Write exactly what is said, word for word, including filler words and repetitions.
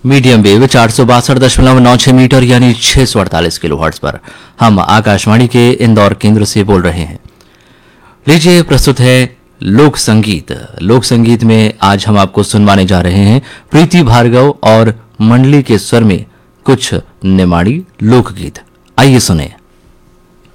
Medium wave चार सौ बासठ दशमलव नौ छह मीटर यानी छह सौ अड़तालीस किलो हर्ट्ज पर हम आकाशवाणी के इंदौर केंद्र से बोल रहे हैं। लीजिए प्रस्तुत है लोक संगीत। लोक संगीत में आज हम आपको सुनवाने जा रहे हैं प्रीति भार्गव और मंडली के स्वर में कुछ निमाड़ी लोकगीत। आइए सुने।